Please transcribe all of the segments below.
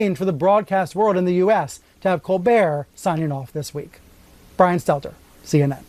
for the broadcast world in the U.S. to have Colbert signing off this week. Brian Stelter, CNN.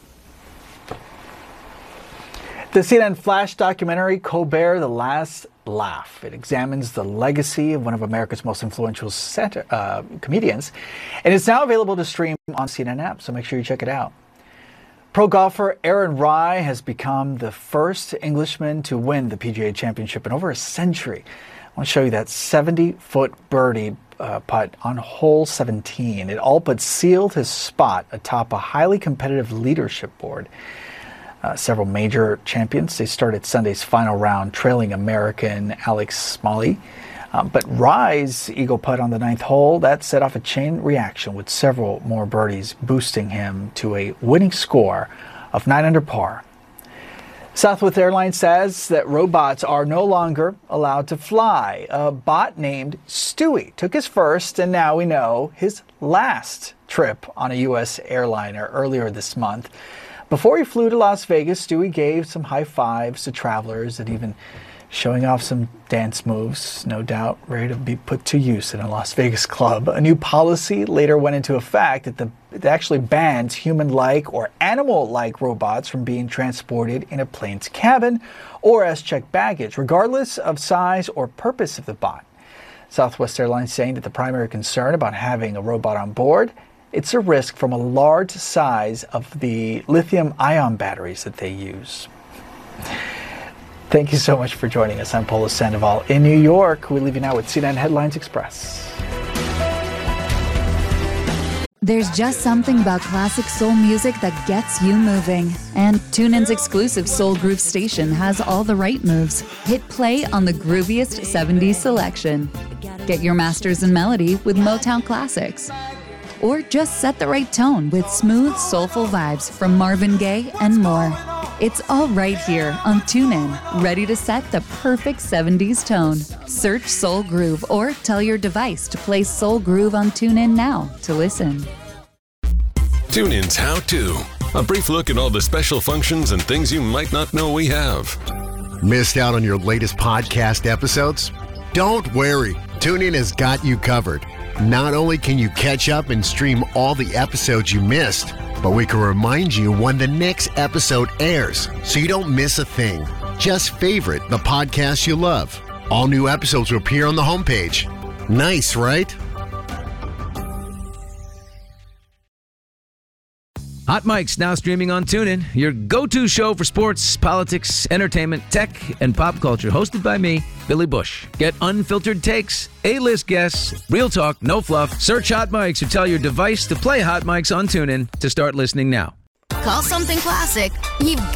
The CNN Flash documentary, Colbert, The Last Laugh. It examines the legacy of one of America's most influential comedians, and it's now available to stream on CNN app, so make sure you check it out. Pro golfer Aaron Rai has become the first Englishman to win the PGA Championship in over a century. I want to show you that 70-foot birdie putt on hole 17. It all but sealed his spot atop a highly competitive leadership board. Several major champions, they started Sunday's final round trailing American Alex Smalley. But Rai's eagle putt on the 9th hole, that set off a chain reaction with several more birdies boosting him to a winning score of 9 under par. Southwest Airlines says that robots are no longer allowed to fly. A bot named Stewie took his first and now we know his last trip on a U.S. airliner earlier this month. Before he flew to Las Vegas, Stewie gave some high fives to travelers and even showing off some dance moves, no doubt ready to be put to use in a Las Vegas club. A new policy later went into effect that it actually bans human-like or animal-like robots from being transported in a plane's cabin or as checked baggage, regardless of size or purpose of the bot. Southwest Airlines saying that the primary concern about having a robot on board, it's a risk from a large size of the lithium-ion batteries that they use. Thank you so much for joining us. I'm Paula Sandoval in New York. We leave you now with CNN Headlines Express. There's just something about classic soul music that gets you moving. And TuneIn's exclusive Soul Groove station has all the right moves. Hit play on the grooviest 70s selection. Get your masters in melody with Motown Classics. Or just set the right tone with smooth, soulful vibes from Marvin Gaye and more. It's all right here on TuneIn, ready to set the perfect 70s tone. Search Soul Groove or tell your device to play Soul Groove on TuneIn now to listen. TuneIn's How To. A brief look at all the special functions and things you might not know we have. Missed out on your latest podcast episodes? Don't worry. TuneIn has got you covered. Not only can you catch up and stream all the episodes you missed, but we can remind you when the next episode airs so you don't miss a thing. Just favorite the podcast you love. All new episodes will appear on the homepage. Nice, right? Hot Mic's now streaming on TuneIn, your go-to show for sports, politics, entertainment, tech, and pop culture. Hosted by me, Billy Bush. Get unfiltered takes, A-list guests, real talk, no fluff. Search Hot Mics or tell your device to play Hot Mics on TuneIn to start listening now. Call something classic. You've